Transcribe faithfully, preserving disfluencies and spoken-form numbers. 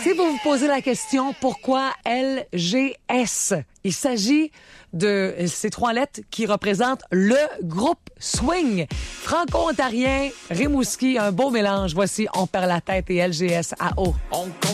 Si vous vous posez la question, pourquoi L G S? Il s'agit de ces trois lettres qui représentent le groupe swing. Franco-ontarien, Rimouski, un beau mélange. Voici On perd la tête et L G S à eau.